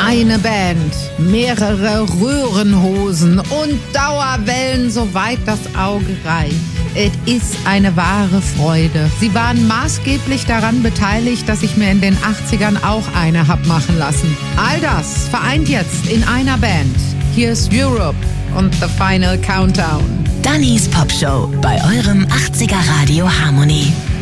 Eine Band, mehrere Röhrenhosen und Dauerwellen, soweit das Auge reicht. Es ist eine wahre Freude. Sie waren maßgeblich daran beteiligt, dass ich mir in den 80ern auch eine hab machen lassen. All das vereint jetzt in einer Band. Hier ist Europe und The Final Countdown. Dannys Popshow bei eurem 80er Radio Harmony.